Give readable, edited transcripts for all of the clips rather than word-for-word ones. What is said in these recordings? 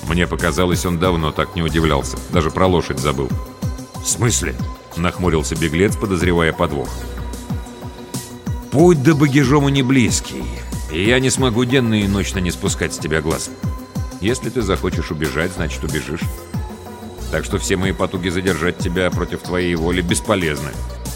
Мне показалось, он давно так не удивлялся. Даже про лошадь забыл. «В смысле?» — нахмурился беглец, подозревая подвох. «Путь до Багижома не близкий, и я не смогу денно и ночно не спускать с тебя глаз. Если ты захочешь убежать, значит убежишь. Так что все мои потуги задержать тебя против твоей воли бесполезны».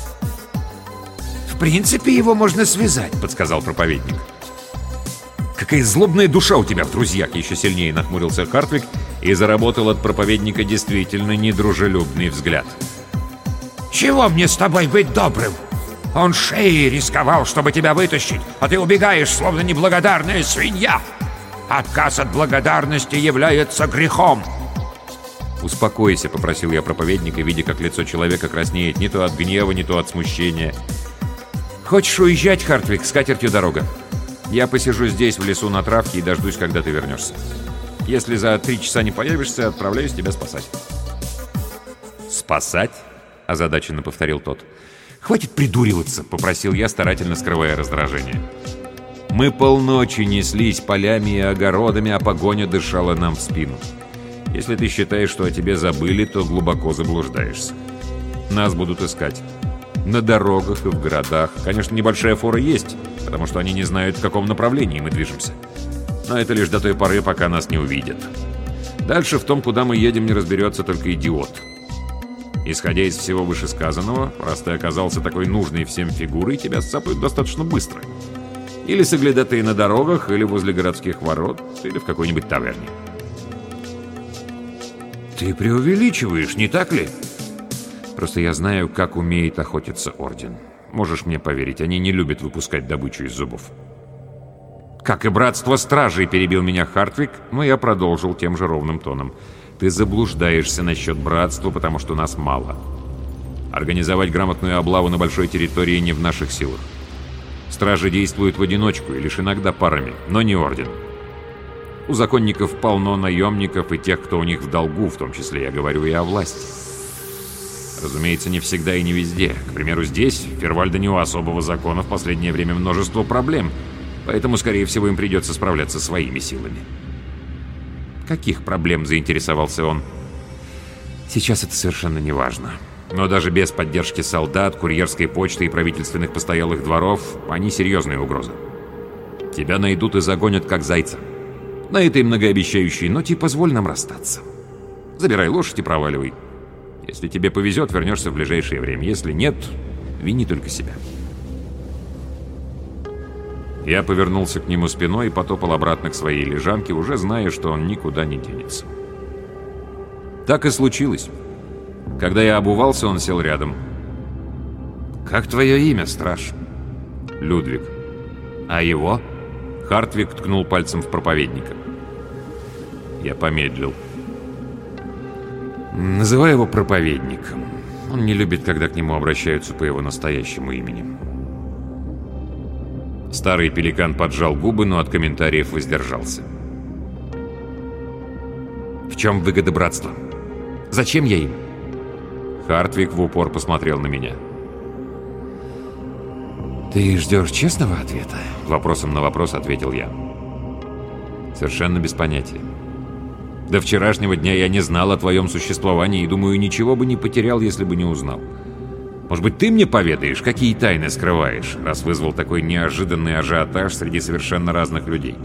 «В принципе, его можно связать», — подсказал проповедник. «Какая злобная душа у тебя в друзьях!» — еще сильнее нахмурился Хартвик и заработал от проповедника действительно недружелюбный взгляд. «Чего мне с тобой быть добрым? Он шеей рисковал, чтобы тебя вытащить, а ты убегаешь, словно неблагодарная свинья. Отказ от благодарности является грехом». «Успокойся», — попросил я проповедника, видя, как лицо человека краснеет не то от гнева, не то от смущения. «Хочешь уезжать, Хартвик, с катертью дорога? Я посижу здесь, в лесу на травке, и дождусь, когда ты вернешься. Если за 3 часа не появишься, отправляюсь тебя спасать». «Спасать?» — озадаченно повторил тот. «Хватит придуриваться», — попросил я, старательно скрывая раздражение. Мы полночи неслись полями и огородами, а погоня дышала нам в спину. Если ты считаешь, что о тебе забыли, то глубоко заблуждаешься. Нас будут искать. На дорогах и в городах. Конечно, небольшая фора есть, потому что они не знают, в каком направлении мы движемся. Но это лишь до той поры, пока нас не увидят. Дальше в том, куда мы едем, не разберется только идиот. Исходя из всего вышесказанного, раз ты оказался такой нужной всем фигурой, тебя сцапают достаточно быстро. Или соглядатые на дорогах, или возле городских ворот, или в какой-нибудь таверне. «Ты преувеличиваешь, не так ли?» Просто я знаю, как умеет охотиться Орден. Можешь мне поверить, они не любят выпускать добычу из зубов. «Как и братство стражей», — перебил меня Хартвик, но я продолжил тем же ровным тоном. «Ты заблуждаешься насчет братства, потому что нас мало. Организовать грамотную облаву на большой территории не в наших силах. Стражи действуют в одиночку и лишь иногда парами, но не Орден. У законников полно наемников и тех, кто у них в долгу, в том числе я говорю и о власти. Разумеется, не всегда и не везде. К примеру, здесь, в Фервальдене, у особого закона в последнее время множество проблем, поэтому, скорее всего, им придется справляться своими силами». «Каких проблем?» — заинтересовался он. «Сейчас это совершенно не важно. Но даже без поддержки солдат, курьерской почты и правительственных постоялых дворов они серьезная угроза. Тебя найдут и загонят, как зайца. На этой многообещающей ноте позволь нам расстаться. Забирай лошадь и проваливай. Если тебе повезет, вернешься в ближайшее время. Если нет, вини только себя». Я повернулся к нему спиной и потопал обратно к своей лежанке, уже зная, что он никуда не денется. Так и случилось. Когда я обувался, он сел рядом. «Как твое имя, страж?» «Людвиг». «А его?» Хартвик ткнул пальцем в проповедника. Я помедлил. «Называй его проповедником. Он не любит, когда к нему обращаются по его настоящему имени». Старый пеликан поджал губы, но от комментариев воздержался. «В чем выгода братства? Зачем я им?» Хартвик в упор посмотрел на меня. «Ты ждешь честного ответа?» Вопросом на вопрос ответил я. «Совершенно без понятия. До вчерашнего дня я не знал о твоем существовании и, думаю, ничего бы не потерял, если бы не узнал. Может быть, ты мне поведаешь, какие тайны скрываешь, раз вызвал такой неожиданный ажиотаж среди совершенно разных людей?»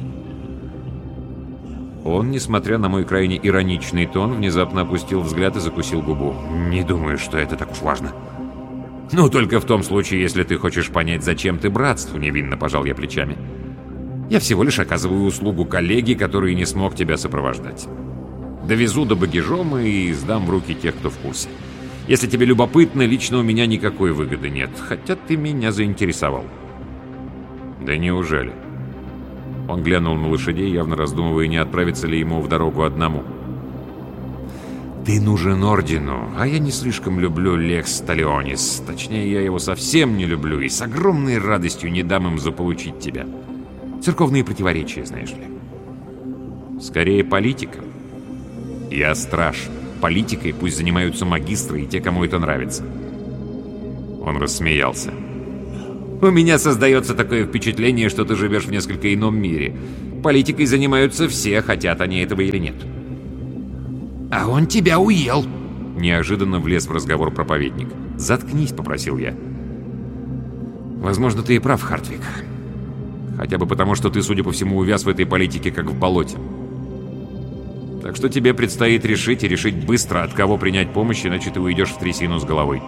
Он, несмотря на мой крайне ироничный тон, внезапно опустил взгляд и закусил губу. «Не думаю, что это так уж важно». «Ну, только в том случае, если ты хочешь понять, зачем ты братству», — невинно пожал я плечами. «Я всего лишь оказываю услугу коллеге, который не смог тебя сопровождать. Довезу до Багижома и сдам в руки тех, кто в курсе. Если тебе любопытно, лично у меня никакой выгоды нет, хотя ты меня заинтересовал». «Да неужели?» Он глянул на лошадей, явно раздумывая, не отправиться ли ему в дорогу одному. «Ты нужен Ордену, а я не слишком люблю Лекс Талионис. Точнее, я его совсем не люблю и с огромной радостью не дам им заполучить тебя. Церковные противоречия, знаешь ли». «Скорее политика. Я страж. Политикой пусть занимаются магистры и те, кому это нравится». Он рассмеялся. «У меня создается такое впечатление, что ты живешь в несколько ином мире. Политикой занимаются все, хотят они этого или нет. А он тебя уел. Неожиданно влез в разговор проповедник. «Заткнись», — попросил я. «Возможно, ты и прав, Хартвик. Хотя бы потому, что ты, судя по всему, увяз в этой политике, как в болоте. Так что тебе предстоит решить, и решить быстро, от кого принять помощь, иначе ты уйдешь в трясину с головой».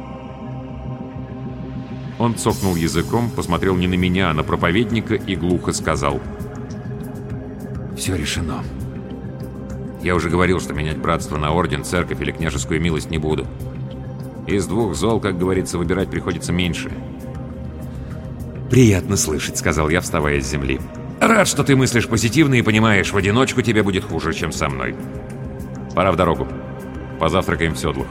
Он цокнул языком, посмотрел не на меня, а на проповедника и глухо сказал: «Все решено. Я уже говорил, что менять братство на орден, церковь или княжескую милость не буду. Из двух зол, как говорится, выбирать приходится меньше». «Приятно слышать», — сказал я, вставая с земли. «Рад, что ты мыслишь позитивно и понимаешь, в одиночку тебе будет хуже, чем со мной. Пора в дорогу. Позавтракаем в седлах».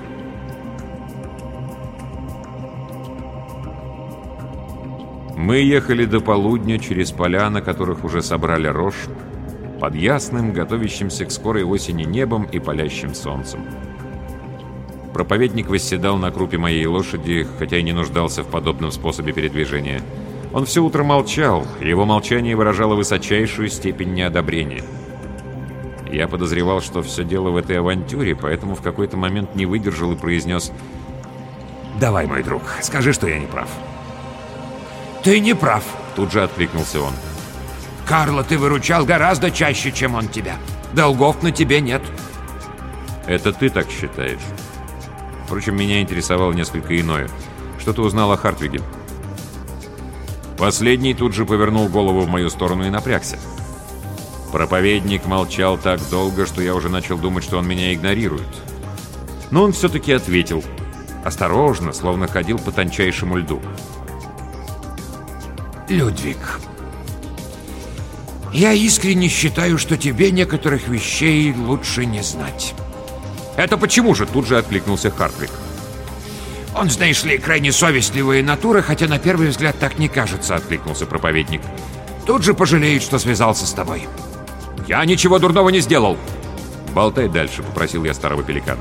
Мы ехали до полудня через поля, на которых уже собрали рожь, под ясным, готовящимся к скорой осени небом и палящим солнцем. Проповедник восседал на крупе моей лошади, хотя и не нуждался в подобном способе передвижения. Он все утро молчал, и его молчание выражало высочайшую степень неодобрения. Я подозревал, что все дело в этой авантюре, поэтому в какой-то момент не выдержал и произнес: «Давай, мой друг, скажи, что я не прав». Ты не прав. Тут же откликнулся он. Карла ты выручал гораздо чаще, чем он тебя. Долгов на тебе нет. Это ты так считаешь? Впрочем, меня интересовало несколько иное. Что ты узнал о Хартвиге? Последний тут же повернул голову в мою сторону и напрягся. Проповедник молчал так долго, что я уже начал думать, что он меня игнорирует. Но он все-таки ответил. Осторожно, словно ходил по тончайшему льду. Людвиг, я искренне считаю, что тебе некоторых вещей лучше не знать. «Это почему же?» — тут же откликнулся Хартвик. Он, знаешь ли, крайне совестливая натура, хотя на первый взгляд так не кажется, — откликнулся проповедник. Тут же пожалеет, что связался с тобой. «Я ничего дурного не сделал!» «Болтай дальше», — попросил я старого пеликана.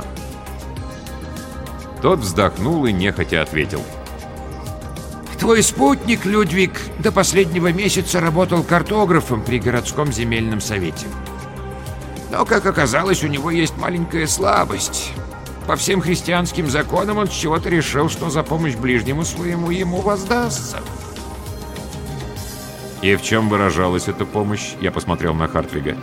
Тот вздохнул и нехотя ответил. Твой спутник, Людвиг, до последнего месяца работал картографом при городском земельном совете. Но, как оказалось, у него есть маленькая слабость. По всем христианским законам он с чего-то решил, что за помощь ближнему своему ему воздастся. «И в чем выражалась эта помощь?» Я посмотрел на Хартвига.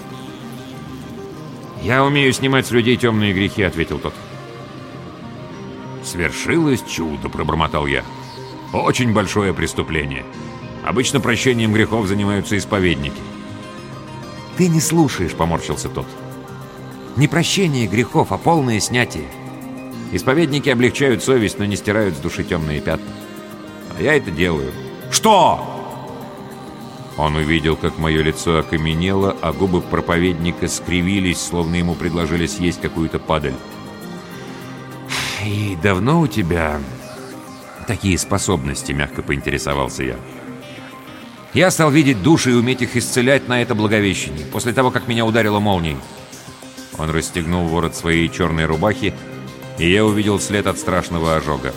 «Я умею снимать с людей темные грехи», — ответил тот. «Свершилось чудо», — пробормотал я. «Очень большое преступление. Обычно прощением грехов занимаются исповедники». «Ты не слушаешь», — поморщился тот. «Не прощение грехов, а полное снятие. Исповедники облегчают совесть, но не стирают с души темные пятна. А я это делаю». «Что?» Он увидел, как мое лицо окаменело, а губы проповедника скривились, словно ему предложили съесть какую-то падаль. «И давно у тебя такие способности?» — мягко поинтересовался я. «Я стал видеть души и уметь их исцелять на это Благовещение, после того, как меня ударило молнией». Он расстегнул ворот своей черной рубахи, и я увидел след от страшного ожога.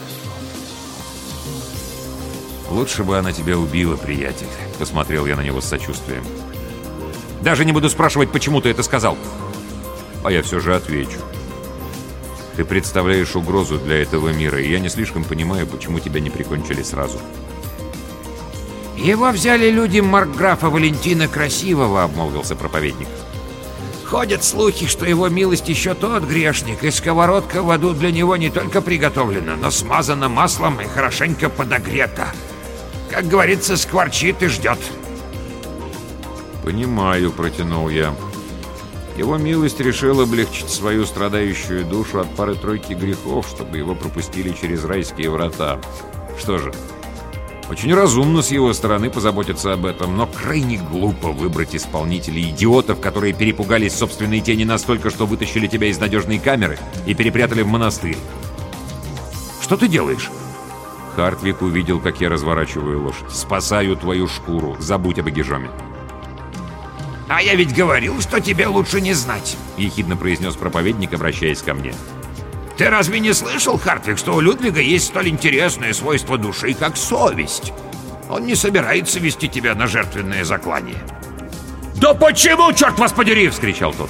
«Лучше бы она тебя убила, приятель», — посмотрел я на него с сочувствием. «Даже не буду спрашивать, почему ты это сказал». «А я все же отвечу. Ты представляешь угрозу для этого мира, и я не слишком понимаю, почему тебя не прикончили сразу». «Его взяли люди маркграфа Валентина Красивого», — обмолвился проповедник. «Ходят слухи, что его милость еще тот грешник, и сковородка в аду для него не только приготовлена, но смазана маслом и хорошенько подогрета. Как говорится, скворчит и ждет». «Понимаю», — протянул я. «Его милость решил облегчить свою страдающую душу от пары-тройки грехов, чтобы его пропустили через райские врата. Что же, очень разумно с его стороны позаботиться об этом, но крайне глупо выбрать исполнителей идиотов, которые перепугались собственной тени настолько, что вытащили тебя из надежной камеры и перепрятали в монастырь. Что ты делаешь?» Хартвик увидел, как я разворачиваю лошадь. «Спасаю твою шкуру. Забудь об Эгижоме». «А я ведь говорил, что тебе лучше не знать», — ехидно произнес проповедник, обращаясь ко мне. «Ты разве не слышал, Хартвик, что у Людвига есть столь интересное свойство души, как совесть? Он не собирается вести тебя на жертвенное заклание». «Да почему, черт вас подери!» — вскричал тот.